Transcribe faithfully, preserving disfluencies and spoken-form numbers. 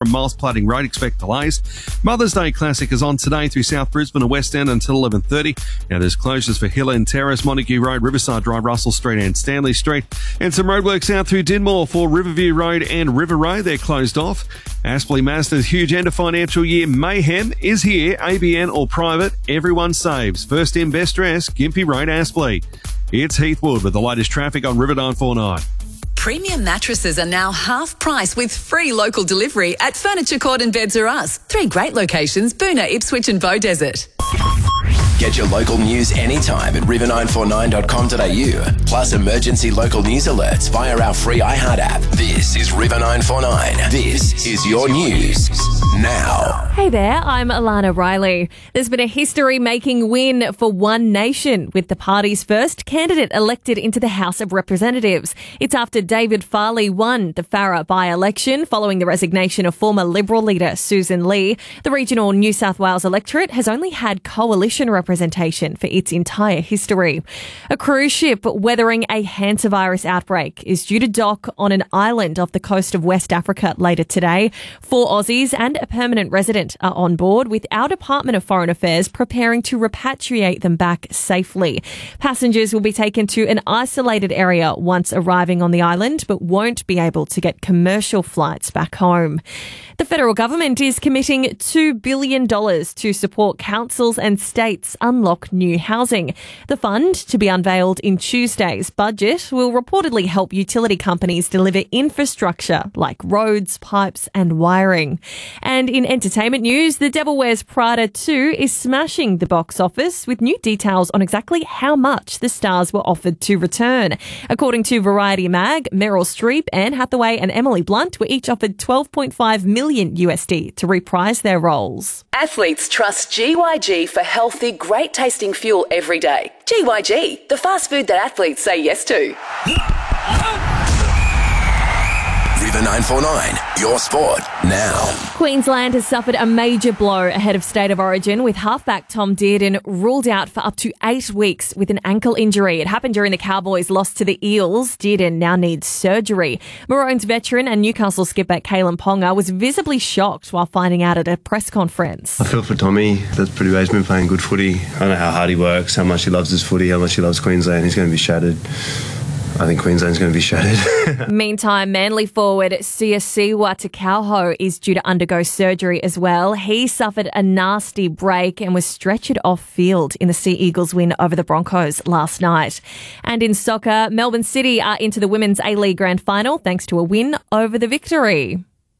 from Miles Plating Road. Expect delays. Mother's Day Classic is on today through South Brisbane and West End until eleven thirty. Now, there's closures for Hill End Terrace, Montague Road, Riverside Drive, Russell Street and Stanley Street. And some roadworks out through Dinmore for Riverview Road and River Road. They're closed off. Aspley Mazda's huge end of financial year mayhem is here. A B N or private, everyone saves. First in, best dress, Gympie Road, Aspley. It's Heathwood with the latest traffic on River nine four nine. Premium mattresses are now half price with free local delivery at Furniture Court and Beds R Us. Three great locations, Boonah, Ipswich and Beaudesert. Get your local news anytime at river nine four nine dot com dot a u. Plus emergency local news alerts via our free iHeart app. This is River nine four nine. This is your news now. Hey there, I'm Alana Riley. There's been a history-making win for One Nation, with the party's first candidate elected into the House of Representatives. It's after David Farley won the Farrer by-election following the resignation of former Liberal leader Susan Lee. The regional New South Wales electorate has only had coalition representation for its entire history. A cruise ship weathering a hantavirus outbreak is due to dock on an island off the coast of West Africa later today. Four Aussies and a permanent resident are on board, with our Department of Foreign Affairs preparing to repatriate them back safely. Passengers will be taken to an isolated area once arriving on the island, but won't be able to get commercial flights back home. The federal government is committing two billion dollars to support councils and states unlock new housing. The fund, to be unveiled in Tuesday's budget, will reportedly help utility companies deliver infrastructure like roads, pipes and wiring. And in entertainment news, The Devil Wears Prada two is smashing the box office, with new details on exactly how much the stars were offered to return. According to Variety Mag, Meryl Streep, Anne Hathaway and Emily Blunt were each offered twelve point five million U S D to reprise their roles. Athletes trust G Y G for healthy, great-tasting fuel every day. G Y G, the fast food that athletes say yes to. River nine four nine, your sport now. Queensland has suffered a major blow ahead of State of Origin, with halfback Tom Dearden ruled out for up to eight weeks with an ankle injury. It happened during the Cowboys' loss to the Eels. Dearden now needs surgery. Maroons veteran and Newcastle skipper Kalen Ponga was visibly shocked while finding out at a press conference. I feel for Tommy. That's pretty great. He's been playing good footy. I don't know how hard he works, how much he loves his footy, how much he loves Queensland. He's going to be shattered. I think Queensland's going to be shattered. Meantime, Manly forward Siasiwa Takauho is due to undergo surgery as well. He suffered a nasty break and was stretchered off field in the Sea Eagles win over the Broncos last night. And in soccer, Melbourne City are into the Women's A-League Grand Final thanks to a win over the Victory.